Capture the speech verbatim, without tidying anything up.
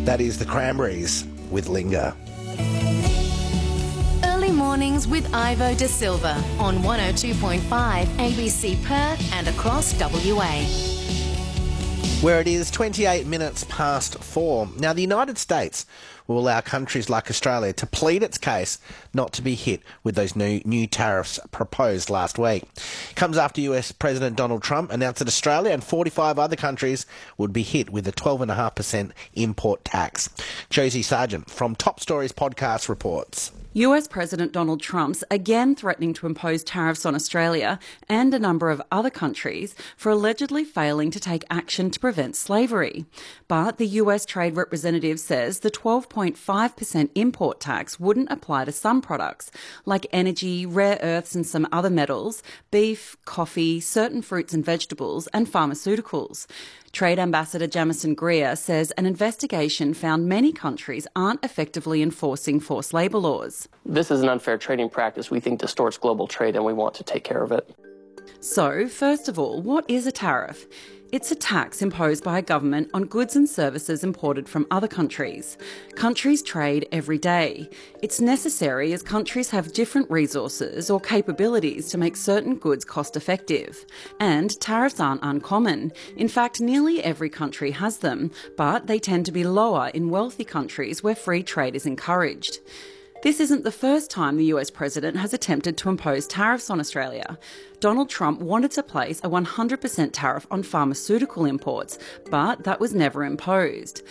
That is the Cranberries with Linger. Early mornings with Ivo De Silva on one oh two point five A B C Perth and across W A. Where it is twenty-eight minutes past four. Now, the United States will allow countries like Australia to plead its case not to be hit with those new new tariffs proposed last week. It comes after U S President Donald Trump announced that Australia and forty-five other countries would be hit with a twelve point five percent import tax. Josie Sargent from Top Stories podcast reports. U S President Donald Trump's again threatening to impose tariffs on Australia and a number of other countries for allegedly failing to take action to prevent slavery. But the U S Trade Representative says the twelve point five percent import tax wouldn't apply to some products like energy, rare earths and some other metals, beef, coffee, certain fruits and vegetables and pharmaceuticals. Trade Ambassador Jamieson Greer says an investigation found many countries aren't effectively enforcing forced labour laws. This is an unfair trading practice we think distorts global trade and we want to take care of it. So, first of all, what is a tariff? It's a tax imposed by a government on goods and services imported from other countries. Countries trade every day. It's necessary as countries have different resources or capabilities to make certain goods cost effective. And tariffs aren't uncommon. In fact, nearly every country has them, but they tend to be lower in wealthy countries where free trade is encouraged. This isn't the first time the U S president has attempted to impose tariffs on Australia. Donald Trump wanted to place a one hundred percent tariff on pharmaceutical imports, but that was never imposed.